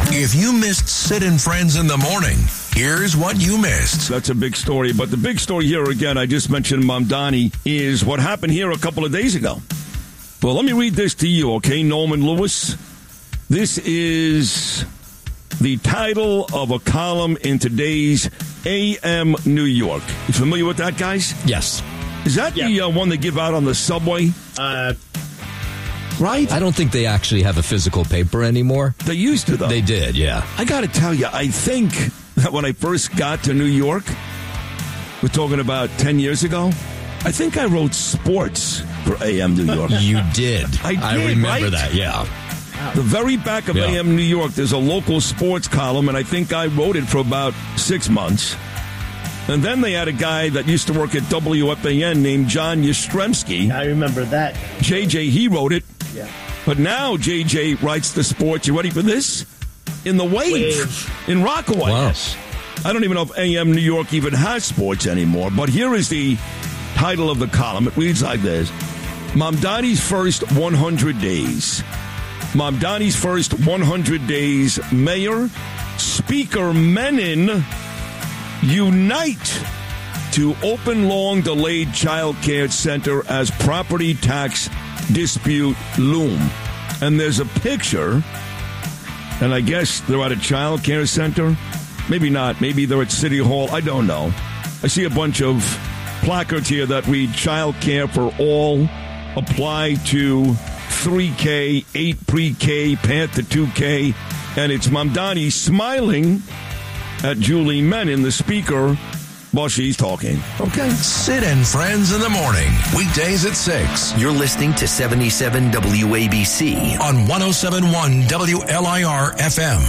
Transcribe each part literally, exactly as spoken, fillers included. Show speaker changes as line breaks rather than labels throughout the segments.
If you missed Sid and Friends in the morning, here's what you missed.
That's a big story, but the big story here, again, I just mentioned Mamdani, is what happened here a couple of days ago. Well, let me read this to you, okay, Norman Lewis? This is the title of a column in today's A M New York. You familiar with that, guys?
Yes.
Is that
yeah.
the uh, one they give out on the subway?
Uh,
right?
I don't think they actually have a physical paper anymore.
They used to, though.
They did, yeah.
I got to tell you, I think that when I first got to New York, we're talking about ten years ago, I think I wrote sports for A M New York.
You did.
I did,
I remember
right?
that, yeah.
The very back of
yeah.
A M New York, there's a local sports column, and I think I wrote it for about six months. And then they had a guy that used to work at W F A N named John Yastrzemski.
I remember that.
J J, he wrote it.
Yeah.
But now J J writes the sports. You ready for this? In the Wave,
Wave.
in Rockaway.
Wow.
I don't even know if A M New York even has sports anymore. But here is the title of the column. It reads like this. Mamdani's first one hundred days. Mamdani's first one hundred days. Mayor, Speaker Menon unite to open long-delayed child care center as property tax dispute loom. And there's a picture, and I guess they're at a child care center. Maybe not. Maybe they're at City Hall. I don't know. I see a bunch of placards here that read child care for all, apply to three K, eight pre-K, path to two K, and it's Mamdani smiling at Julie Menon, the speaker, while she's talking. Okay.
Sid and Friends in the morning, weekdays at six.
You're listening to seventy-seven W A B C
on one oh seven point one W L I R F M.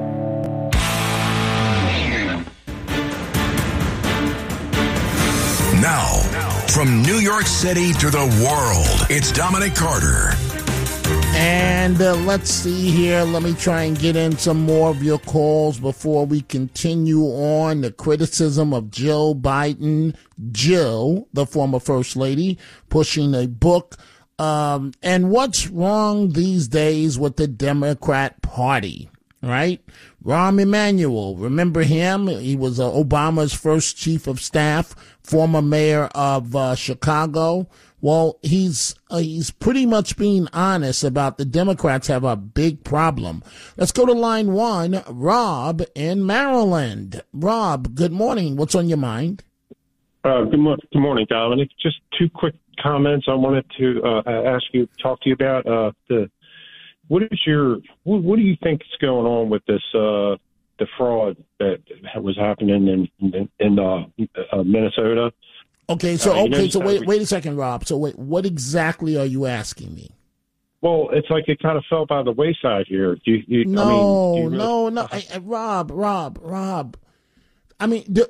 Now, from New York City to the world, it's Dominic Carter.
And uh, let's see here. Let me try and get in some more of your calls before we continue on. The criticism of Joe Biden, Jill, the former First Lady, pushing a book. Um, and what's wrong these days with the Democrat Party, right? Rahm Emanuel, remember him? He was uh, Obama's first chief of staff, former mayor of uh, Chicago. Well, he's uh, he's pretty much being honest about the Democrats have a big problem. Let's go to line one, Rob in Maryland. Rob, good morning. What's on your mind?
Uh, good, mo- good morning, Dominic. Just two quick comments I wanted to uh, ask you, talk to you about. Uh, the what is your what, what do you think is going on with this uh, the fraud that was happening in in, in uh, uh, Minnesota?
Okay, so
Uh, you know,
okay, so
uh,
wait,
we-
wait a second, Rob. So wait, what exactly are you asking me?
Well, it's like it kind of fell by the wayside here. Do you, you,
No,
I mean, do you really-
no, no, I, I, Rob, Rob, Rob. I mean, do,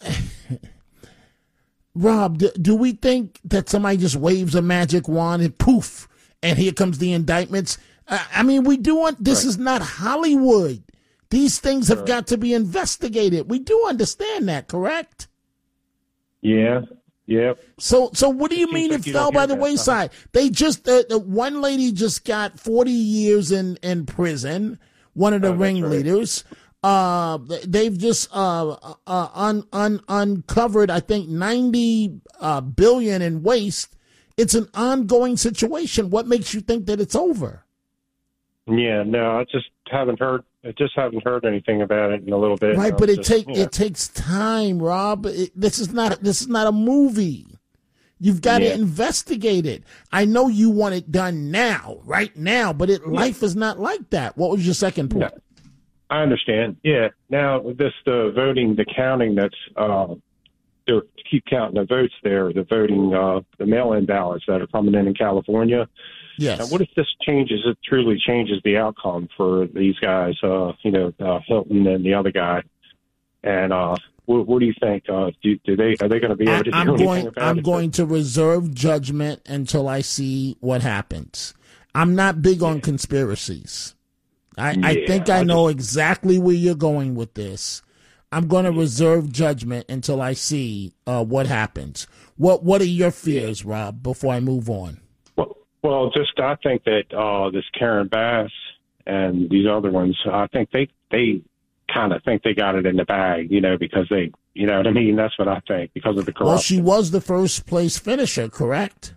Rob, do, do we think that somebody just waves a magic wand and poof, and here comes the indictments? Uh, I mean, we do want. This
Right.
is not Hollywood. These things have
Right.
got to be investigated. We do understand that, correct?
Yeah, yeah.
So, so what do you
Seems
mean
like
it
you
fell
don't
by
hear
the
that,
wayside? They just, uh, the one lady just got forty years in, in prison, one of the
Oh, that's
ringleaders. Uh, they've just, uh, uh, un, un, uncovered, I think, ninety, uh, billion in waste. It's an ongoing situation. What makes you think that it's over?
Yeah, no, I just haven't heard. I just haven't heard anything about it in a little bit.
Right,
I'm
but it
just,
take
you know.
it takes time, Rob. It, this is not this is not a movie. You've got
Yeah.
to investigate it. I know you want it done now, right now, but it, life is not like that. What was your second point?
Yeah. I understand. Yeah. Now with this, the voting, the counting that's uh, they keep counting the votes there, the voting, uh, the mail-in ballots that are coming in in California.
Yes.
Now, what if this changes? It truly changes the outcome for these guys. Uh, you know, uh, Hilton and the other guy. And uh, what, what do you think? Uh, do, do they are they going to be able to do
I, I'm
anything
going.
about
I'm
it?
going to reserve judgment until I see what happens. I'm not big on conspiracies. I, I
Yeah,
think I,
I
know exactly where you're going with this. I'm going to reserve judgment until I see uh, what happens. What What are your fears, Rob? Before I move on.
Well, well, just I think that uh, this Karen Bass and these other ones, I think they they kind of think they got it in the bag, you know, because they, you know what I mean? That's what I think, because of the corruption.
Well, she was the first place finisher, correct?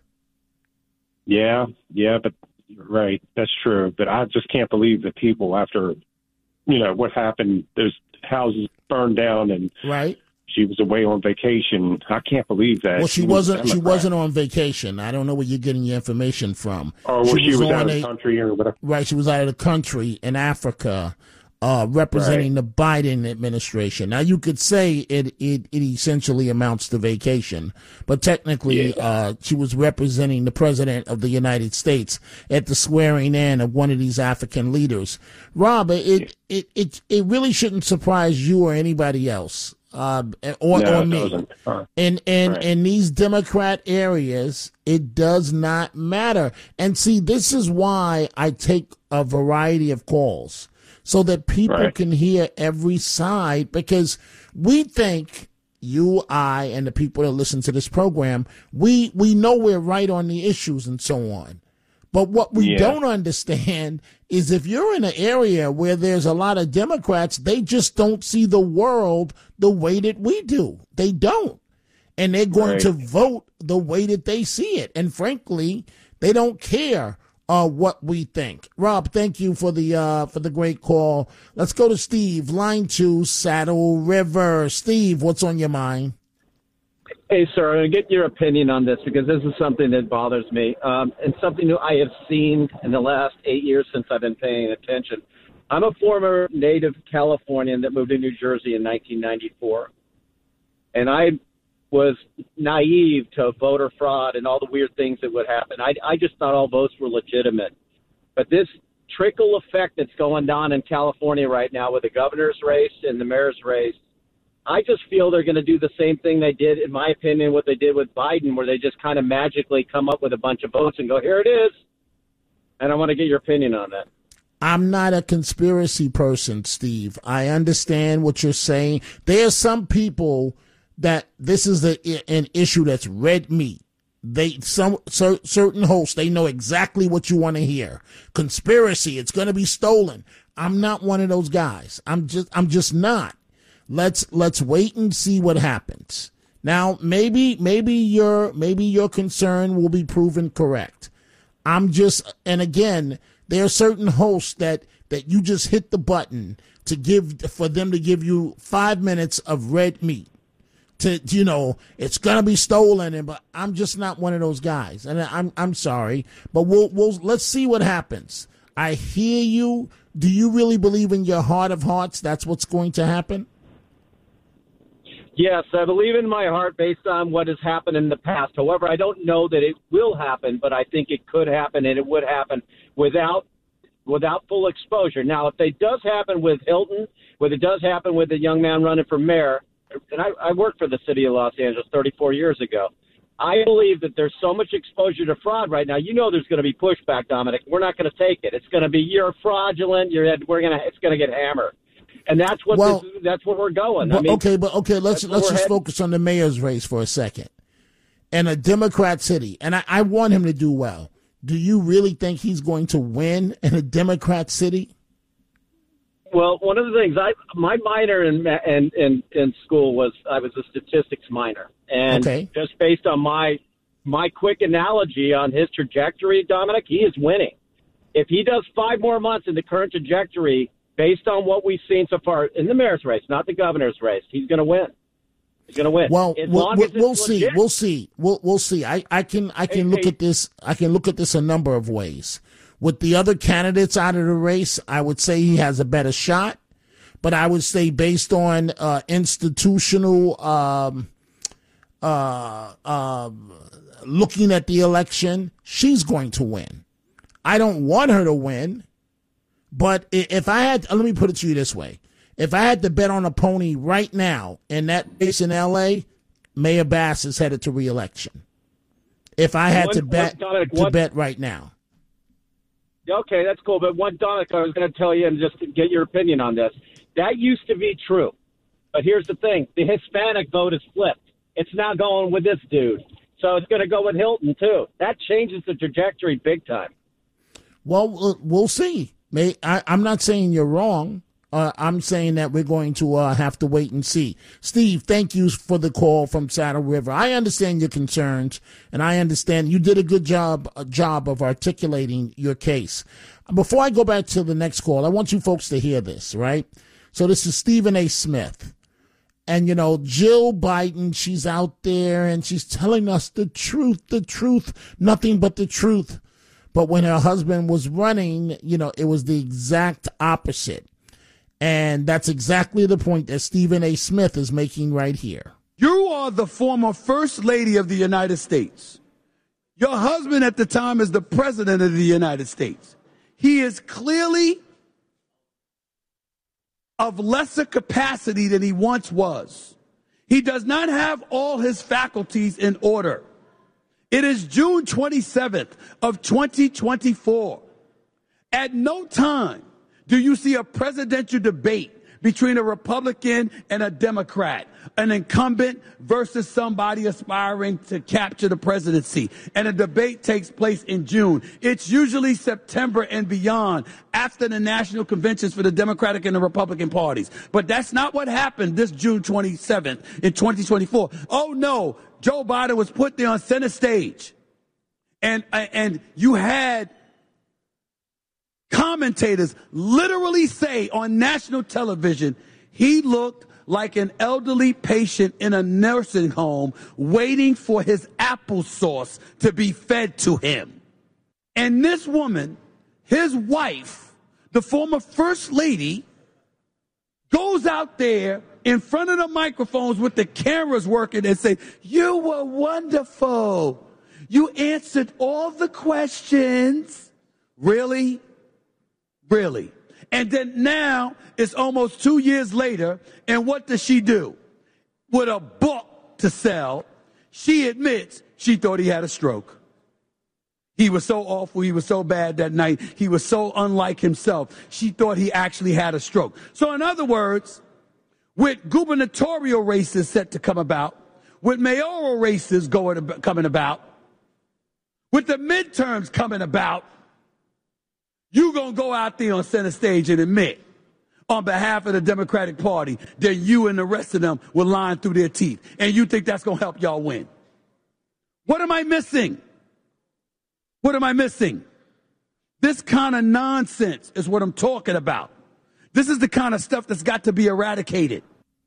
Yeah, yeah, but right, that's true. But I just can't believe that people, after, you know, what happened, those houses burned down and
right.
She was away on vacation. I can't believe that.
Well, she,
she
wasn't.
Was
she wasn't on vacation. I don't know where you're getting your information from.
Oh, well, she, she was, was out of the
a,
country or whatever.
Right, she was out of the country in Africa, uh, representing right. the Biden administration. Now, you could say it, it, it essentially amounts to vacation, but technically, yeah. uh, she was representing the president of the United States at the swearing in of one of these African leaders. Rob, it,
yeah.
it, it, it really shouldn't surprise you or anybody else. Uh, or,
no,
or me.
Huh.
In in
right.
in these Democrat areas, it does not matter. And see, this is why I take a variety of calls so that people
right.
can hear every side, because we think, you, I, and the people that listen to this program, we we know we're right on the issues and so on. But what we
yeah.
don't understand is if you're in an area where there's a lot of Democrats, they just don't see the world the way that we do. They don't. And they're going
right.
to vote the way that they see it. And frankly, they don't care uh, what we think. Rob, thank you for the uh, for the great call. Let's go to Steve, line two, Saddle River. Steve, what's on your mind?
Hey, sir, I'm going to get your opinion on this because this is something that bothers me um, and something that I have seen in the last eight years since I've been paying attention. I'm a former native Californian that moved to New Jersey in nineteen ninety-four, and I was naive to voter fraud and all the weird things that would happen. I, I just thought all votes were legitimate. But this trickle effect that's going on in California right now with the governor's race and the mayor's race, I just feel they're going to do the same thing they did, in my opinion, what they did with Biden, where they just kind of magically come up with a bunch of votes and go, here it is. And I want to get your opinion on that.
I'm not a conspiracy person, Steve. I understand what you're saying. There are some people that this is a, an issue that's red meat. They some cer, certain hosts, they know exactly what you want to hear. Conspiracy, it's going to be stolen. I'm not one of those guys. I'm just I'm just not. Let's let's wait and see what happens. Now, maybe maybe your maybe your concern will be proven correct. I'm just, and again, there are certain hosts that that you just hit the button to give for them to give you five minutes of red meat. To you know, it's gonna be stolen, and but I'm just not one of those guys, and I'm I'm sorry, but we'll we'll let's see what happens. I hear you. Do you really believe in your heart of hearts that's what's going to happen?
Yes, I believe in my heart based on what has happened in the past. However, I don't know that it will happen, but I think it could happen, and it would happen without without full exposure. Now, if it does happen with Hilton, if it does happen with a young man running for mayor, and I, I worked for the city of Los Angeles thirty-four years ago, I believe that there's so much exposure to fraud right now. You know there's going to be pushback, Dominic. We're not going to take it. It's going to be, you're fraudulent. You're, we're going to, it's going to get hammered. And that's what
well,
this, that's where we're going.
But,
I mean,
okay, but okay, let's let's just heading. focus on the mayor's race for a second. In a Democrat city, and I, I want him to do well. Do you really think he's going to win in a Democrat city?
Well, one of the things I my minor in in in, in school was I was a statistics minor, and
okay.
just based on my my quick analogy on his trajectory, Dominic, he is winning. If he does five more months in the current trajectory, based on what we've seen so far in the mayor's race, not the governor's race, he's going to win. He's going to win.
Well,
as
we'll,
long
we'll,
as it's
we'll see.
legit.
We'll see. We'll we'll see. I, I can I can
Hey,
look
hey.
at this. I can look at this a number of ways. With the other candidates out of the race, I would say he has a better shot. But I would say based on uh, institutional um, uh, uh, looking at the election, she's going to win. I don't want her to win. But if I had, let me put it to you this way. If I had to bet on a pony right now in that race in L A, Mayor Bass is headed to re-election. If I had
One-
to bet
one- Dominic,
to
one-
bet right now.
Okay, that's cool. But one, Dominic, I was going to tell you and just get your opinion on this. That used to be true. But here's the thing. The Hispanic vote is flipped. It's now going with this dude. So it's going to go with Hilton, too. That changes the trajectory big time.
Well, we'll see. May, I, I'm not saying you're wrong. Uh, I'm saying that we're going to uh, have to wait and see. Steve, thank you for the call from Saddle River. I understand your concerns, and I understand you did a good job a job of articulating your case. Before I go back to the next call, I want you folks to hear this, right? So this is Stephen A. Smith. And, you know, Jill Biden, she's out there, and she's telling us the truth, the truth, nothing but the truth. But when her husband was running, you know, it was the exact opposite. And that's exactly the point that Stephen A. Smith is making right here.
You are the former First Lady of the United States. Your husband at the time is the President of the United States. He is clearly of lesser capacity than he once was. He does not have all his faculties in order. It is June twenty-seventh of twenty twenty-four. At no time do you see a presidential debate between a Republican and a Democrat, an incumbent versus somebody aspiring to capture the presidency. And a debate takes place in June. It's usually September and beyond, after the national conventions for the Democratic and the Republican parties. But that's not what happened this June twenty-seventh in twenty twenty-four. Oh, no, Joe Biden was put there on center stage. And, and you had commentators literally say on national television, he looked like an elderly patient in a nursing home waiting for his applesauce to be fed to him. And this woman, his wife, the former First Lady, goes out there in front of the microphones with the cameras working and say, you were wonderful. You answered all the questions. Really? Really? And then now it's almost two years later, and what does she do? With a book to sell, she admits she thought he had a stroke. He was so awful, he was so bad that night, he was so unlike himself, she thought he actually had a stroke. So in other words, with gubernatorial races set to come about, with mayoral races going coming about, with the midterms coming about, you're going to go out there on center stage and admit on behalf of the Democratic Party that you and the rest of them were lying through their teeth. And you think that's going to help y'all win. What am I missing? What am I missing? This kind of nonsense is what I'm talking about. This is the kind of stuff that's got to be eradicated.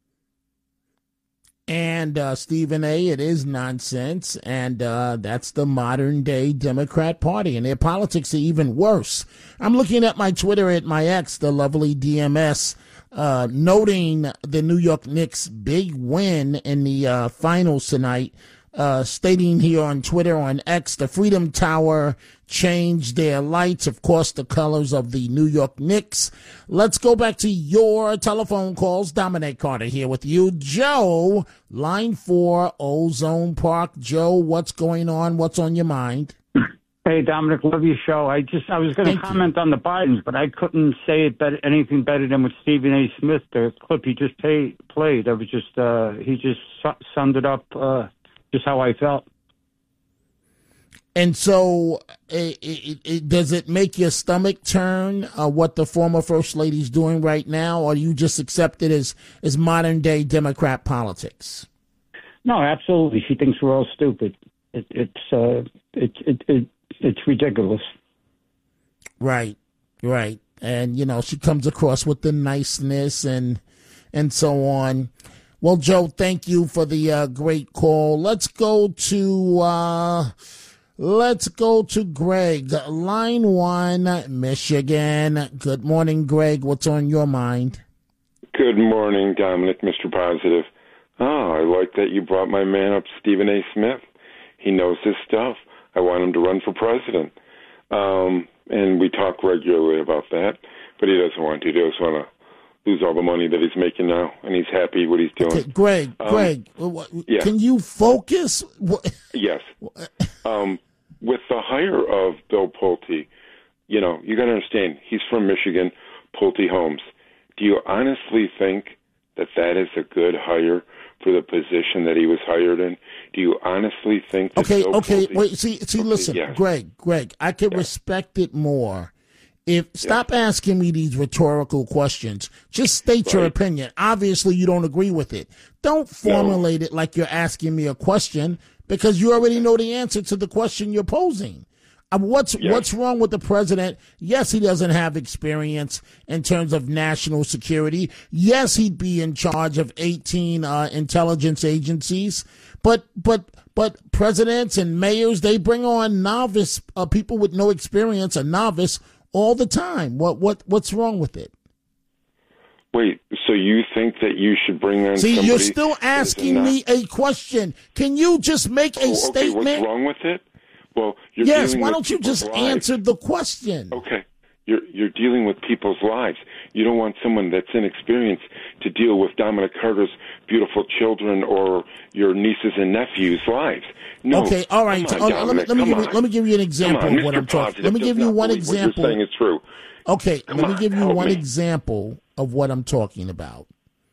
And uh, Stephen A., it is nonsense, and uh, that's the modern-day Democrat Party, and their politics are even worse. I'm looking at my Twitter at my ex, the lovely D M S, uh, noting the New York Knicks' big win in the uh, finals tonight, uh, stating here on Twitter, on X, the Freedom Tower changed their lights, of course, the colors of the New York Knicks. Let's go back to your telephone calls. Dominic Carter here with you. Joe, line four, Ozone Park. Joe, what's going on? What's on your mind?
Hey, Dominic, love your show. I just I was going to comment you. on the Bidens, but I couldn't say it better, anything better than what Stephen A. Smith, the clip he just pay, played. I was just uh, he just su- summed it up, uh, just how I felt.
And so, it, it, it, does it make your stomach turn, uh, what the former First Lady's doing right now, or you just accept it as, as modern-day Democrat politics?
No, absolutely. She thinks we're all stupid. It, it's uh, it, it, it, it's ridiculous.
Right, right. And, you know, she comes across with the niceness and and so on. Well, Joe, thank you for the uh, great call. Let's go to... Uh, Let's go to Greg, line one, Michigan. Good morning, Greg. What's on your mind?
Good morning, Dominic, Mister Positive. Oh, I like that you brought my man up, Stephen A. Smith. He knows his stuff. I want him to run for president. Um, and we talk regularly about that, but he doesn't want to. He doesn't want to lose all the money that he's making now, and he's happy what he's doing.
Okay, Greg, um, Greg, yeah. Can you focus?
Yes. Um, with the hire of Bill Pulte, you know, you got to understand, he's from Michigan, Pulte Homes. Do you honestly think that that is a good hire for the position that he was hired in? Do you honestly think that
Okay,
Bill
okay,
Pulte,
wait, see, see,
okay,
listen,
yes.
Greg, Greg, I could
yes.
respect it more If stop asking me these rhetorical questions. Just state right. your opinion. Obviously, you don't agree with it. Don't formulate no. it like you're asking me a question because you already know the answer to the question you're posing. Uh, what's yes. what's wrong with the president? Yes, he doesn't have experience in terms of national security. Yes, he'd be in charge of eighteen uh, intelligence agencies. But but but presidents and mayors, they bring on novice uh, people with no experience, a novice, all the time. What what what's wrong with it?
Wait, so you think that you should bring in
See,
somebody...
you're still asking me a question. Can you just make a
oh, okay,
statement?
What's wrong with it? Well, you're
yes,
dealing
why
with
don't you just
lives.
answer the question?
Okay. You're you're dealing with people's lives. You don't want someone that's inexperienced to deal with Dominic Carter's beautiful children or your nieces and nephews' lives. No.
Okay, all right.
On,
uh, let me let me give you, let me give you an example
on,
of what
Mister
I'm talking.
Positive
Let me give you one example.
What you're saying is true.
Okay,
Come
let
on,
me give you one
me.
example of what I'm talking about.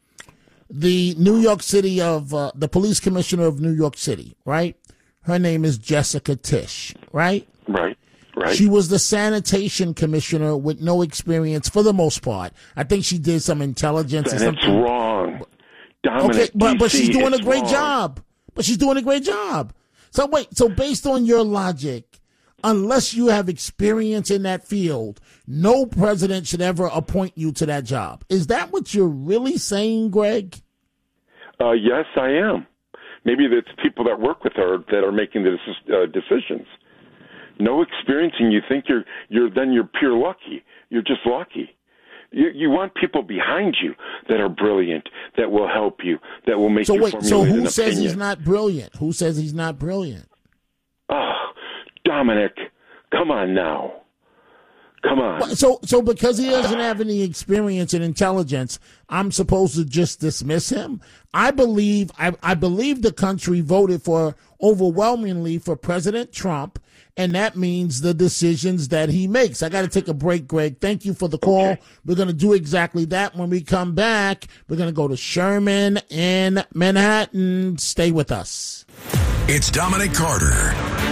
The New York City of uh, the police commissioner of New York City, right? Her name is Jessica Tisch, right?
Right. Right.
She was the sanitation commissioner with no experience for the most part. I think she did some intelligence
and
or something.
It's wrong. Dominic,
okay, but, but she's doing a great
wrong.
job. But she's doing a great job. So wait, so based on your logic, unless you have experience in that field, no president should ever appoint you to that job. Is that what you're really saying, Greg?
Uh, yes, I am. Maybe it's people that work with her that are making the uh, decisions. No experience, and you think you're you're then you're pure lucky. You're just lucky. You you want people behind you that are brilliant, that will help you, that will make
so
you
wait,
formulate
so who
an
says
opinion.
he's not brilliant? Who says he's not brilliant?
Oh, Dominic, come on now. Come on.
So so because he doesn't have any experience and intelligence, I'm supposed to just dismiss him? I believe I, I believe the country voted for overwhelmingly for President Trump, and that means the decisions that he makes. I got to take a break, Greg. Thank you for the call. Okay. We're going to do exactly that. When we come back, we're going to go to Sherman in Manhattan. Stay with us.
It's Dominic Carter.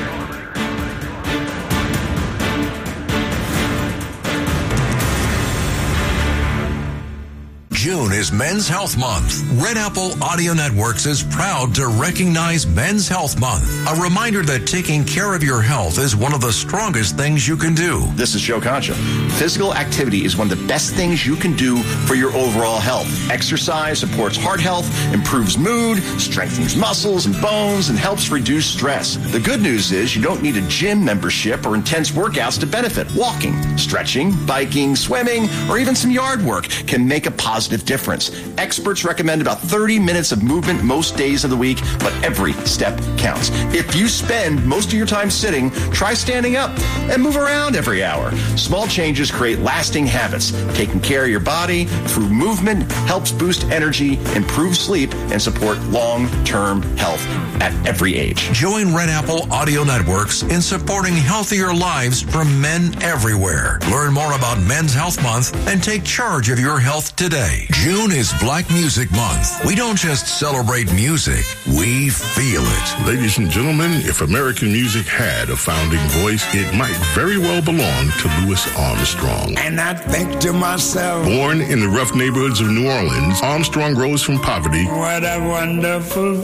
June is Men's Health Month. Red Apple Audio Networks is proud to recognize Men's Health Month. A reminder that taking care of your health is one of the strongest things you can do.
This is Joe Concha. Physical activity is one of the best things you can do for your overall health. Exercise supports heart health, improves mood, strengthens muscles and bones, and helps reduce stress. The good news is you don't need a gym membership or intense workouts to benefit. Walking, stretching, biking, swimming, or even some yard work can make a positive difference. Experts recommend about thirty minutes of movement most days of the week, but every step counts. If you spend most of your time sitting, try standing up and move around every hour. Small changes create lasting habits. Taking care of your body through movement helps boost energy, improve sleep, and support long-term health at every age.
Join Red Apple Audio Networks in supporting healthier lives from men everywhere. Learn more about Men's Health Month and take charge of your health today. June is Black Music Month. We don't just celebrate music, we feel it.
Ladies and gentlemen, if American music had a founding voice, it might very well belong to Louis Armstrong.
And I think to myself,
born in the rough neighborhoods of New Orleans, Armstrong rose from poverty.
What a wonderful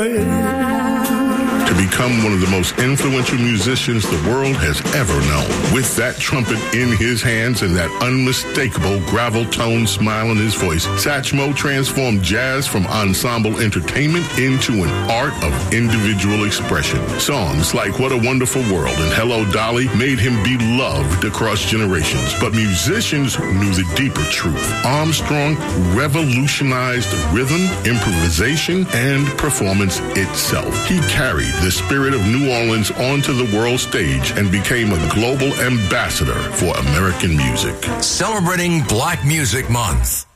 world.
To become one of the most influential musicians the world has ever known. With that trumpet in his hands and that unmistakable gravel tone smile in his voice, Satchmo transformed jazz from ensemble entertainment into an art of individual expression. Songs like What a Wonderful World and Hello Dolly made him beloved across generations. But musicians knew the deeper truth. Armstrong revolutionized rhythm, improvisation, and performance itself. He carried the spirit of New Orleans onto the world stage and became a global ambassador for American music.
Celebrating Black Music Month.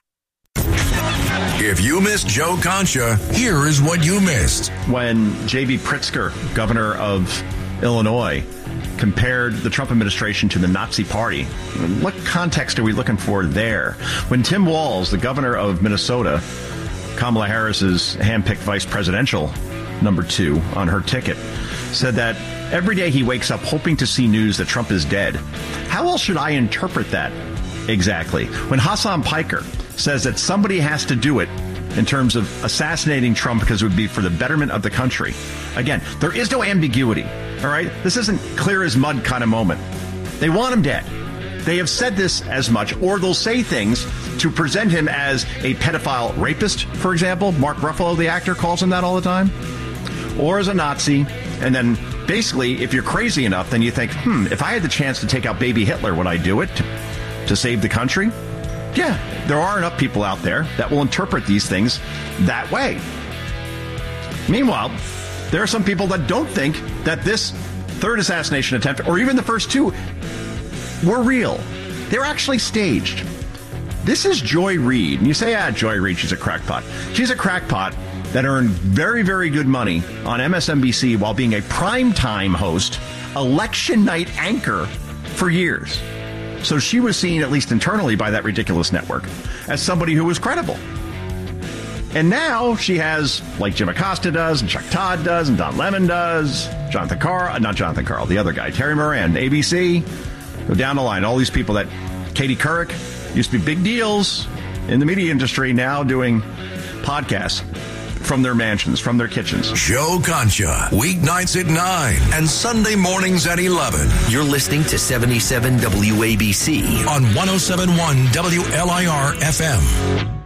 If you missed Joe Concha, here is what you missed.
When J B Pritzker, governor of Illinois, compared the Trump administration to the Nazi Party, what context are we looking for there? When Tim Walz, the governor of Minnesota, Kamala Harris's handpicked vice presidential number two on her ticket, said that every day he wakes up hoping to see news that Trump is dead. How else should I interpret that exactly? When Hassan Piker says that somebody has to do it in terms of assassinating Trump because it would be for the betterment of the country. Again, there is no ambiguity, all right? This isn't clear as mud kind of moment. They want him dead. They have said this as much, or they'll say things to present him as a pedophile rapist, for example. Mark Ruffalo, the actor, calls him that all the time. Or as a Nazi. And then basically, if you're crazy enough, then you think, hmm, if I had the chance to take out baby Hitler, would I do it to, to save the country? Yeah, there are enough people out there that will interpret these things that way. Meanwhile, there are some people that don't think that this third assassination attempt, or even the first two, were real. They're actually staged. This is Joy Reid. And you say, ah, Joy Reid, she's a crackpot. She's a crackpot that earned very, very good money on M S N B C while being a primetime host, election night anchor for years. So she was seen, at least internally, by that ridiculous network as somebody who was credible. And now she has, like Jim Acosta does, and Chuck Todd does, and Don Lemon does, Jonathan Carl, not Jonathan Carl, the other guy, Terry Moran, A B C, go down the line, all these people that, Katie Couric, used to be big deals in the media industry, now doing podcasts from their mansions, from their kitchens.
Joe Concha, weeknights at nine and Sunday mornings at eleven.
You're listening to seventy-seven W A B C
on one oh seven point one W L I R F M.